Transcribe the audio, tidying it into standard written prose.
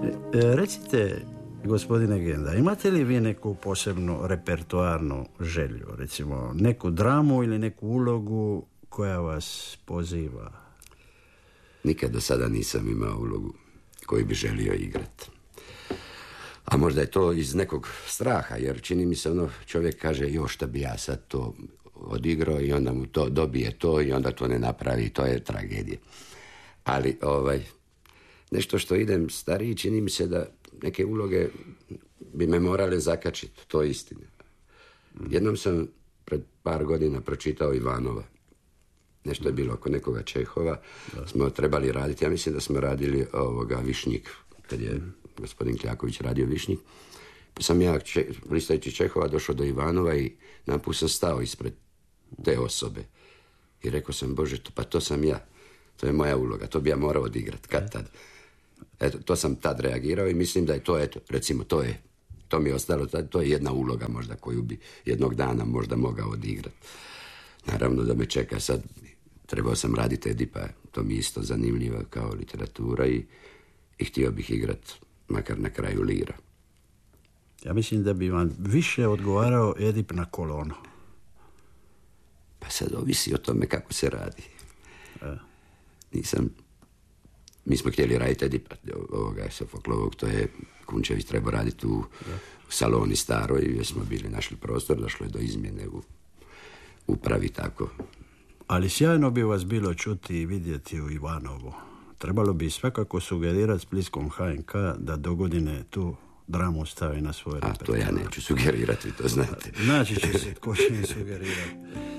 Recite, gospodine Genda, imate li vi neku posebnu repertoarnu želju, recimo neku dramu ili neku ulogu koja vas poziva? Nikad do sada nisam imao ulogu koju bi želio igrati. A možda je to iz nekog straha, jer čini mi se čovjek kaže, šta bi ja sad to odigrao i onda mu to dobije to i onda to ne napravi, to je tragedija. Ali nešto što idem stariji, čini mi se da neke uloge bi me morale zakačiti, to je istina. Jednom sam pred par godina pročitao Ivanova. Nešto je bilo oko nekoga Čehova, smo trebali raditi, ja mislim da smo radili Višnjik, kad je gospodin Kljaković radio Višnjik. Pa sam ja, listajući Čehova, došao do Ivanova i naput sam stao ispred te osobe. I rekao sam, Bože, to sam ja. To je moja uloga, to bi ja morao odigrati, kad tad. Eto, to sam tad reagirao i mislim da je to, recimo, to mi je ostalo, to je jedna uloga možda koju bi jednog dana možda mogao odigrati. Naravno da me čeka sad, trebao sam raditi Edipa, to mi je isto zanimljiva kao literatura i htio bih igrati makar na kraju Lira. Ja mislim da bi vam više odgovarao Edip na Kolonu. Pa sad ovisi o tome kako se radi. Mi smo htjeli raditi Edipa, ovoga Sofoklovog, to je Kunčević trebao raditi u Saloni staroj, jer smo bili našli prostor, došlo je do izmjene u upravi tako. Ali sjajno bi vas bilo čuti i vidjeti u Ivanovu. Trebalo bi svakako sugerirati Splitskom HNK da dogodine tu dramu stavi na svoj repertoar. A to ja neću sugerirati, vi to znate. Naći će se tko će mi sugerirati.